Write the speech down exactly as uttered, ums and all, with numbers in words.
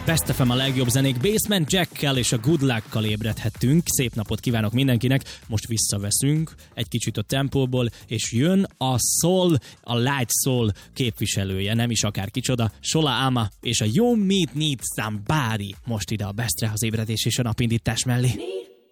Best ef em a legjobb zenék, Basement Jackkel és a Good Luck-kal ébredhettünk. Szép napot kívánok mindenkinek. Most visszaveszünk egy kicsit a tempóból, és jön a soul, a light soul képviselője, nem is akár kicsoda, Sola Ama és a You Meet Need Somebody most ide a Bestre az ébredés és a napindítás mellé.